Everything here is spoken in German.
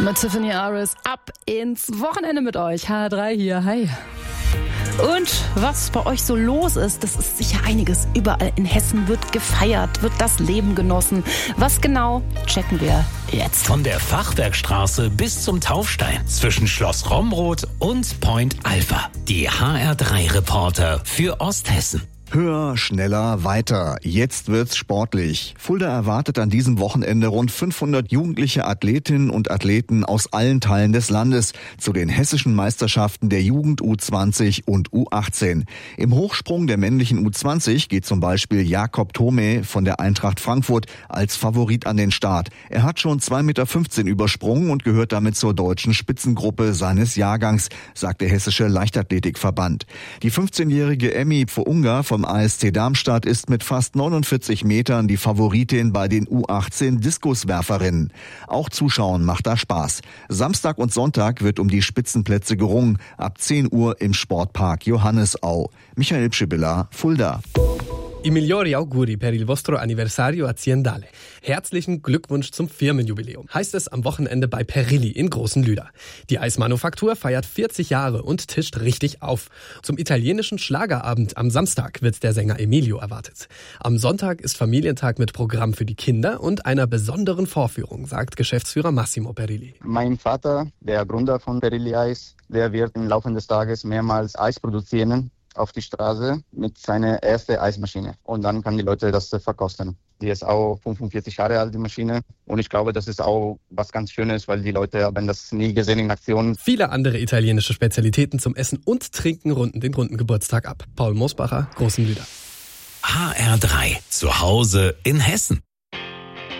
Mit Tiffany Aris ab ins Wochenende mit euch. H3 hier, hi. Und was bei euch so los ist, das ist sicher einiges. Überall in Hessen wird gefeiert, wird das Leben genossen. Was genau, checken wir jetzt. Von der Fachwerkstraße bis zum Taufstein, zwischen Schloss Romrod und Point Alpha. Die HR3-Reporter für Osthessen. Höher, schneller, weiter. Jetzt wird's sportlich. Fulda erwartet an diesem Wochenende rund 500 jugendliche Athletinnen und Athleten aus allen Teilen des Landes zu den hessischen Meisterschaften der Jugend U20 und U18. Im Hochsprung der männlichen U20 geht zum Beispiel Jakob Thome von der Eintracht Frankfurt als Favorit an den Start. Er hat schon 2,15 Meter übersprungen und gehört damit zur deutschen Spitzengruppe seines Jahrgangs, sagt der Hessische Leichtathletikverband. Die 15-jährige Emmy Pfounga vom ASC Darmstadt ist mit fast 49 Metern die Favoritin bei den U18 Diskuswerferinnen. Auch Zuschauen macht da Spaß. Samstag und Sonntag wird um die Spitzenplätze gerungen. Ab 10 Uhr im Sportpark Johannisau. Michael Pschibilla, Fulda. I migliori auguri per il vostro anniversario aziendale. Herzlichen Glückwunsch zum Firmenjubiläum, heißt es am Wochenende bei Perilli in Großenlüder. Die Eismanufaktur feiert 40 Jahre und tischt richtig auf. Zum italienischen Schlagerabend am Samstag wird der Sänger Emilio erwartet. Am Sonntag ist Familientag mit Programm für die Kinder und einer besonderen Vorführung, sagt Geschäftsführer Massimo Perilli. Mein Vater, der Gründer von Perilli Eis, der wird im Laufe des Tages mehrmals Eis produzieren auf die Straße mit seiner ersten Eismaschine. Und dann kann die Leute das verkosten. Die ist auch 45 Jahre alt, die Maschine. Und ich glaube, das ist auch was ganz Schönes, weil die Leute haben das nie gesehen in Aktion. Viele andere italienische Spezialitäten zum Essen und Trinken runden den runden Geburtstag ab. Paul Mosbacher, Großenlüder. HR3, zu Hause in Hessen.